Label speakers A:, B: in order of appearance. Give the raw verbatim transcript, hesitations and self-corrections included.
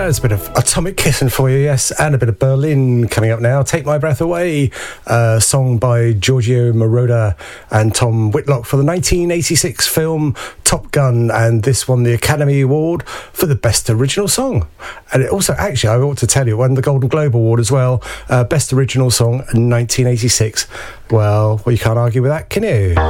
A: there's a bit of Atomic Kitten for you, yes, and a bit of Berlin coming up now. Take My Breath Away, a song by Giorgio Moroder and Tom Whitlock for the nineteen eighty-six film Top Gun, and this won the Academy Award for the Best Original Song. And it also, actually, I ought to tell you, won the Golden Globe Award as well, uh, Best Original Song in nineteen eighty-six. Well, well, you can't argue with that, can you?